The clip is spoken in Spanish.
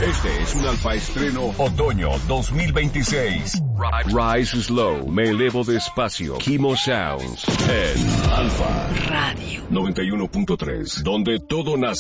Este es un Alfa Estreno Otoño 2026. Rise Slow, me elevo despacio. Kimo Sounds en Alfa Radio 91.3, donde todo nace.